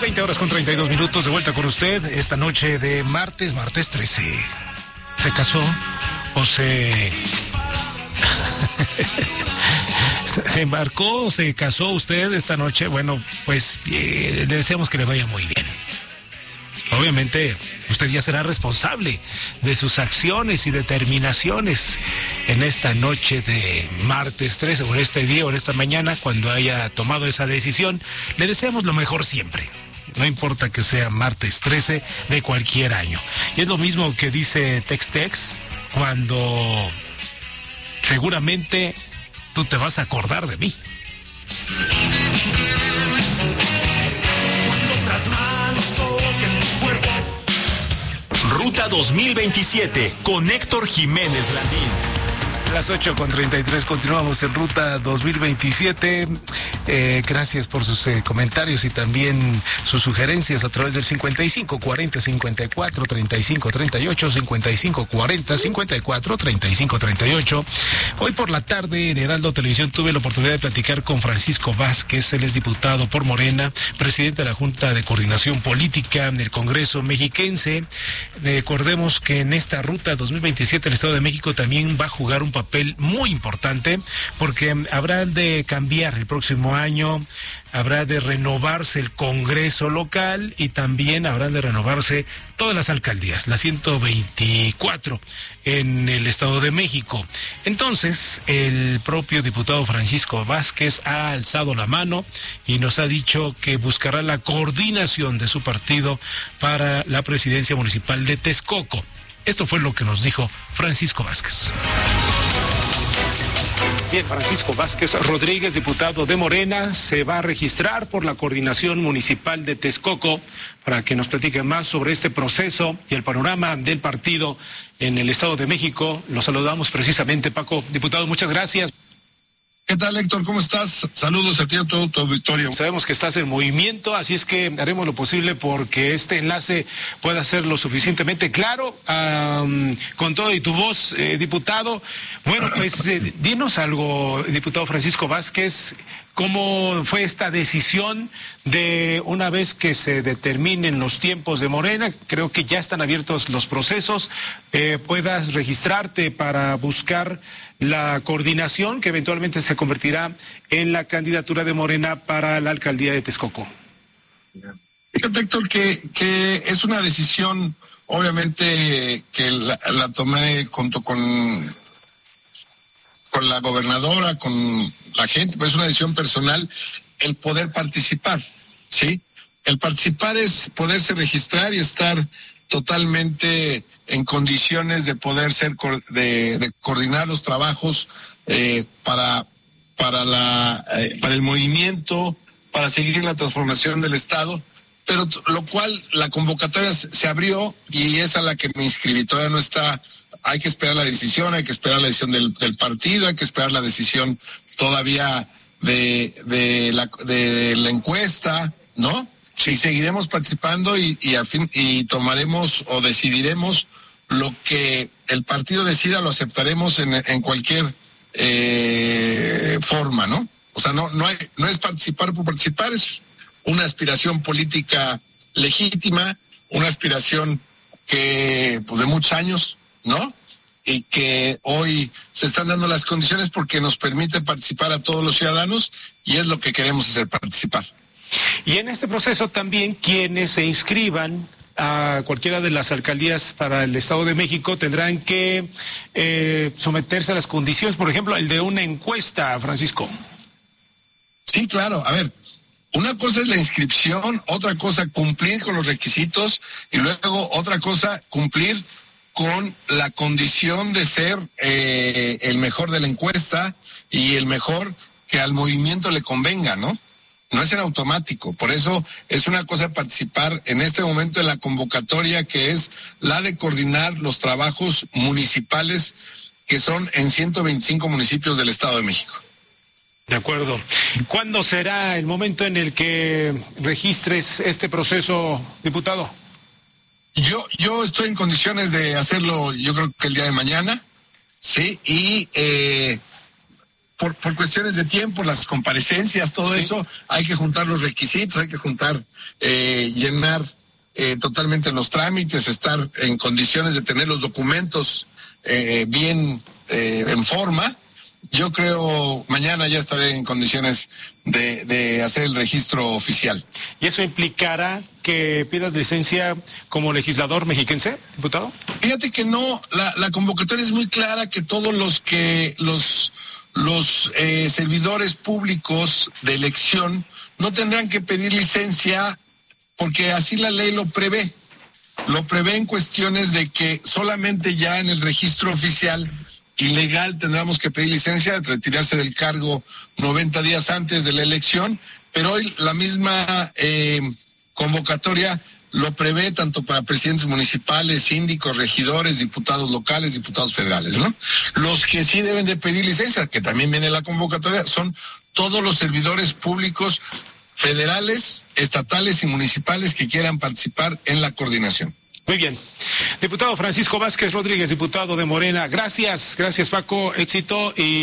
20 horas con 32 minutos, de vuelta con usted esta noche de martes 13. ¿Se casó o se embarcó o se casó usted esta noche? Bueno, pues le deseamos que le vaya muy bien. Obviamente, usted ya será responsable de sus acciones y determinaciones en esta noche de martes 13, o en este día, o en esta mañana, cuando haya tomado esa decisión. Le deseamos lo mejor siempre. No importa que sea martes 13 de cualquier año. Y es lo mismo que dice Tex-Tex, cuando seguramente tú te vas a acordar de mí. Ruta 2027 con Héctor Jiménez Landín. Las 8:33, continuamos en Ruta 2027. Gracias por sus comentarios y también sus sugerencias a través del 55 40 54 35 38, 55 40 54 35 38. Hoy por la tarde en Heraldo Televisión tuve la oportunidad de platicar con Francisco Vázquez. Él es diputado por Morena, presidente de la Junta de Coordinación Política del Congreso mexiquense. Recordemos que en esta Ruta 2027 el Estado de México también va a jugar un papel muy importante, porque habrá de cambiar el próximo año, habrá de renovarse el Congreso local y también habrán de renovarse todas las alcaldías, las 124 en el Estado de México. Entonces, el propio diputado Francisco Vázquez ha alzado la mano y nos ha dicho que buscará la coordinación de su partido para la presidencia municipal de Texcoco. Esto fue lo que nos dijo Francisco Vázquez. Bien, Francisco Vázquez Rodríguez, diputado de Morena, se va a registrar por la coordinación municipal de Texcoco para que nos platique más sobre este proceso y el panorama del partido en el Estado de México. Lo saludamos precisamente, Paco. Diputado, muchas gracias. ¿Qué tal, Héctor? ¿Cómo estás? Saludos a ti y a todo tu auditorio. Sabemos que estás en movimiento, así es que haremos lo posible porque este enlace pueda ser lo suficientemente claro, con todo y tu voz, diputado. Bueno, pues dinos algo, diputado Francisco Vázquez, ¿cómo fue esta decisión de una vez que se determinen los tiempos de Morena? Creo que ya están abiertos los procesos, puedas registrarte para buscar la coordinación que eventualmente se convertirá en la candidatura de Morena para la alcaldía de Texcoco. Fíjate, Héctor, que es una decisión, obviamente, que la tomé junto con la gobernadora, con la gente, pues es una decisión personal, el poder participar, ¿sí? El participar es poderse registrar y estar totalmente en condiciones de poder de coordinar los trabajos para el movimiento, para seguir la transformación del Estado, pero lo cual la convocatoria se abrió y es a la que me inscribí. Todavía no está, hay que esperar la decisión, hay que esperar la decisión del partido, hay que esperar la decisión todavía de la encuesta, ¿no? Sí, seguiremos participando y tomaremos o decidiremos lo que el partido decida, lo aceptaremos en cualquier forma, ¿no? O sea, no es participar por participar, es una aspiración política legítima, una aspiración que, pues, de muchos años, ¿no? Y que hoy se están dando las condiciones porque nos permite participar a todos los ciudadanos y es lo que queremos hacer, participar. Y en este proceso también quienes se inscriban a cualquiera de las alcaldías para el Estado de México tendrán que someterse a las condiciones, por ejemplo, el de una encuesta, Francisco. Sí, claro. A ver, una cosa es la inscripción, otra cosa cumplir con los requisitos y luego otra cosa cumplir con la condición de ser el mejor de la encuesta y el mejor que al movimiento le convenga, ¿no? No es en automático, por eso es una cosa participar en este momento en la convocatoria que es la de coordinar los trabajos municipales que son en 125 municipios del Estado de México. De acuerdo. ¿Cuándo será el momento en el que registres este proceso, diputado? Yo estoy en condiciones de hacerlo, yo creo que el día de mañana, sí, y por cuestiones de tiempo, las comparecencias, todo eso, hay que juntar los requisitos, hay que llenar totalmente los trámites, estar en condiciones de tener los documentos bien en forma. Yo creo mañana ya estaré en condiciones de hacer el registro oficial. ¿Y eso implicará que pidas licencia como legislador mexiquense, diputado? Fíjate que no, la convocatoria es muy clara, que todos los servidores públicos de elección no tendrán que pedir licencia, porque así la ley lo prevé. Lo prevé en cuestiones de que solamente ya en el registro oficial ilegal tendremos que pedir licencia, retirarse del cargo 90 días antes de la elección, pero hoy la misma convocatoria lo prevé tanto para presidentes municipales, síndicos, regidores, diputados locales, diputados federales, ¿no? Los que sí deben de pedir licencia, que también viene la convocatoria, son todos los servidores públicos federales, estatales y municipales que quieran participar en la coordinación. Muy bien. Diputado Francisco Vázquez Rodríguez, diputado de Morena. Gracias, Paco, éxito y